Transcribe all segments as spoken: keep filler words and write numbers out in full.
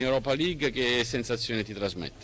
Europa League, che sensazione ti trasmette?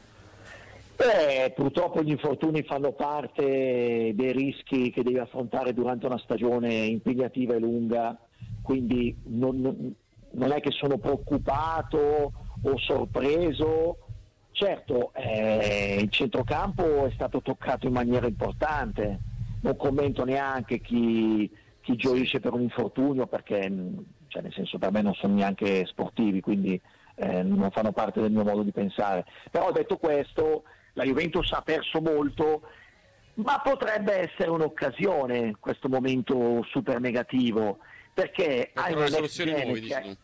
Beh, purtroppo gli infortuni fanno parte dei rischi che devi affrontare durante una stagione impegnativa e lunga, quindi non, non è che sono preoccupato o sorpreso. Certo, eh, il centrocampo è stato toccato in maniera importante, non commento neanche chi, chi gioisce per un infortunio, perché cioè, nel senso, per me non sono neanche sportivi, quindi eh, non fanno parte del mio modo di pensare. Però detto questo, la Juventus ha perso molto, ma potrebbe essere un'occasione questo momento super negativo, perché Per hai una trovare next soluzioni gen nuove, che dici tu?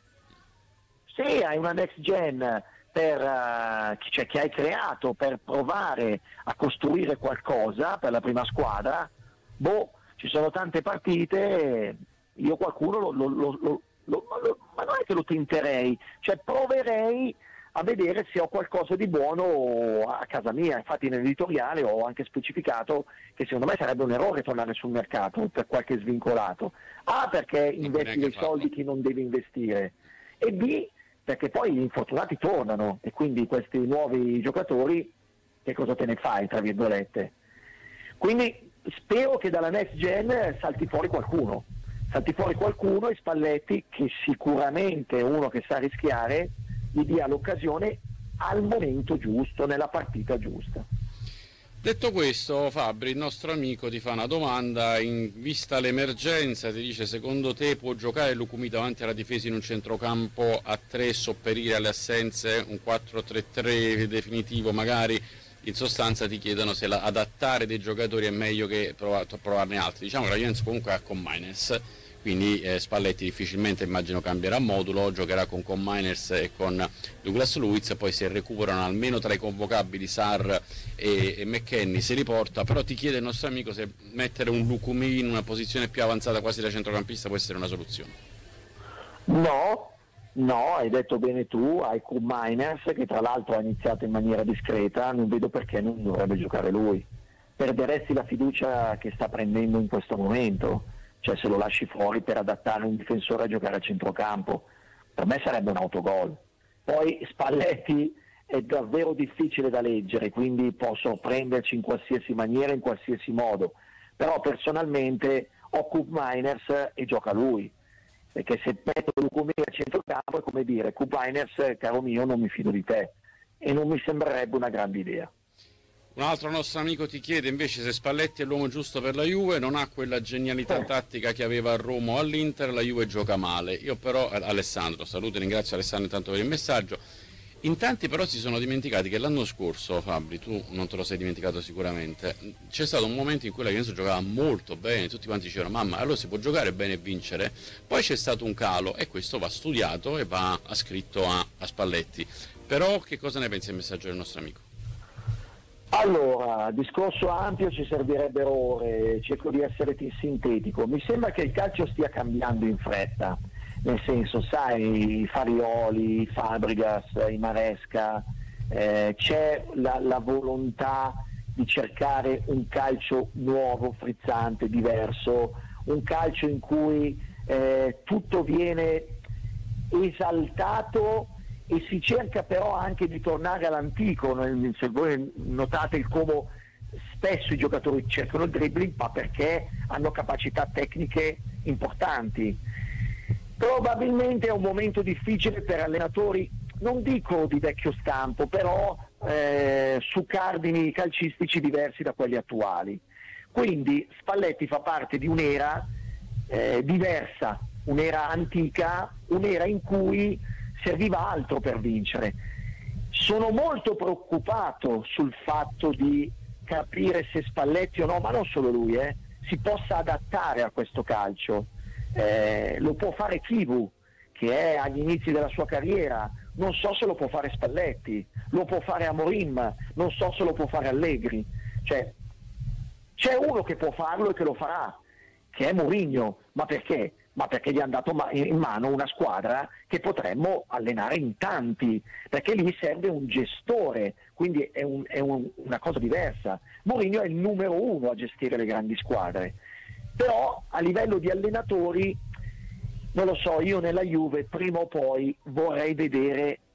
sì, hai una next gen per, uh, cioè, che hai creato per provare a costruire qualcosa per la prima squadra. Boh, ci sono tante partite, io qualcuno lo, lo, lo, lo, lo, lo ma non è che lo tenterei, cioè proverei a vedere se ho qualcosa di buono a casa mia. Infatti nell'editoriale ho anche specificato che secondo me sarebbe un errore tornare sul mercato per qualche svincolato. A, perché Non puoi investi neanche dei farlo. soldi che non devi investire, e B, perché poi gli infortunati tornano e quindi questi nuovi giocatori che cosa te ne fai, tra virgolette. Quindi spero che dalla next gen salti fuori qualcuno, salti fuori qualcuno e Spalletti, che sicuramente è uno che sa rischiare, gli dia l'occasione al momento giusto, nella partita giusta. Detto questo, Fabri, il nostro amico ti fa una domanda: in vista l'emergenza, ti dice, secondo te può giocare Lucumi davanti alla difesa in un centrocampo a tre, sopperire alle assenze, un quattro tre tre definitivo magari? In sostanza ti chiedono se la, adattare dei giocatori è meglio che provar, provarne altri. Diciamo che la Juventus comunque ha con Miners, quindi eh, Spalletti difficilmente immagino cambierà modulo, giocherà con, con Miners e con Douglas Luiz, poi se recuperano almeno tra i convocabili Sarr e, e McKennie se li porta. Però ti chiede il nostro amico se mettere un Lucumi in una posizione più avanzata quasi da centrocampista può essere una soluzione. No, no, hai detto bene tu, hai Kub Miners che tra l'altro ha iniziato in maniera discreta, non vedo perché non dovrebbe giocare lui. Perderesti la fiducia che sta prendendo in questo momento, cioè se lo lasci fuori per adattare un difensore a giocare a centrocampo, per me sarebbe un autogol. Poi Spalletti è davvero difficile da leggere, quindi può sorprenderci in qualsiasi maniera, in qualsiasi modo, però personalmente ho Kub Miners e gioca lui, perché se metto Lucumi a centrocampo è come dire: Kub Miners, caro mio, non mi fido di te, e non mi sembrerebbe una grande idea. Un altro nostro amico ti chiede invece se Spalletti è l'uomo giusto per la Juve, non ha quella genialità tattica che aveva a Roma o all'Inter, la Juve gioca male. Io però, Alessandro, saluto e ringrazio Alessandro intanto per il messaggio. In tanti però si sono dimenticati che l'anno scorso, Fabri, tu non te lo sei dimenticato sicuramente, c'è stato un momento in cui la Juventus giocava molto bene, tutti quanti dicevano mamma, allora si può giocare bene e vincere. Poi c'è stato un calo e questo va studiato e va ascritto a, a Spalletti. Però che cosa ne pensi del messaggio del nostro amico? Allora, discorso ampio, ci servirebbero ore, cerco di essere sintetico. Mi sembra che il calcio stia cambiando in fretta, nel senso, sai, i Farioli, i Fabregas, i Maresca, eh, c'è la, la volontà di cercare un calcio nuovo, frizzante, diverso, un calcio in cui eh, tutto viene esaltato e si cerca però anche di tornare all'antico. Se voi notate il come spesso i giocatori cercano il dribbling, ma perché hanno capacità tecniche importanti. Probabilmente è un momento difficile per allenatori, non dico di vecchio stampo, però eh, su cardini calcistici diversi da quelli attuali. Quindi Spalletti fa parte di un'era eh, diversa, un'era antica, un'era in cui serviva altro per vincere. Sono molto preoccupato sul fatto di capire se Spalletti o no, ma non solo lui, eh, si possa adattare a questo calcio. Eh, lo può fare Chivu, che è agli inizi della sua carriera, non so se lo può fare Spalletti, lo può fare Amorim, non so se lo può fare Allegri. Cioè, c'è uno che può farlo e che lo farà, che è Mourinho. Ma perché? Ma perché gli hanno dato in mano una squadra che potremmo allenare in tanti, perché lì serve un gestore, quindi è, un, è un, una cosa diversa. Mourinho è il numero uno a gestire le grandi squadre, però a livello di allenatori, non lo so, io nella Juve prima o poi vorrei vedere